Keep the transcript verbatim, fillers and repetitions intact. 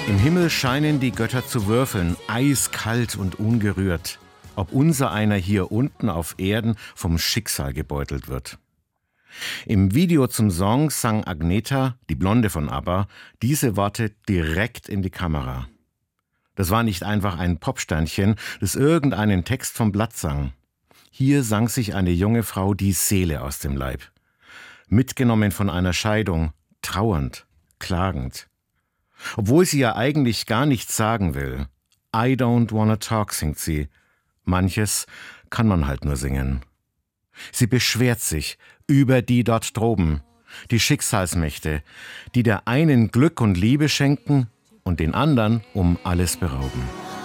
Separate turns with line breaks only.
Im Himmel scheinen die Götter zu würfeln, eiskalt und ungerührt, ob unser einer hier unten auf Erden vom Schicksal gebeutelt wird. Im Video zum Song sang Agnetha, die Blonde von ABBA, diese Worte direkt in die Kamera. Das war nicht einfach ein Popsternchen, das irgendeinen Text vom Blatt sang. Hier sang sich eine junge Frau die Seele aus dem Leib. Mitgenommen von einer Scheidung, trauernd, klagend. Obwohl sie ja eigentlich gar nichts sagen will. I don't wanna talk, singt sie. Manches kann man halt nur singen. Sie beschwert sich über die dort droben, die Schicksalsmächte, die der einen Glück und Liebe schenken und den anderen um alles berauben.